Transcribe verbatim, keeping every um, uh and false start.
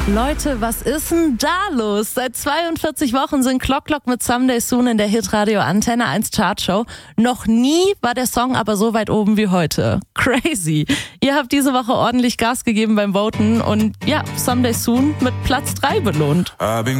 Leute, was ist denn da los? Seit zweiundvierzig Wochen sind Clock Clock mit Someday Soon in der Hitradio Antenne eins Chartshow. Noch nie war der Song aber so weit oben wie heute. Crazy. Ihr habt diese Woche ordentlich Gas gegeben beim Voten und ja, Someday Soon mit Platz drei belohnt.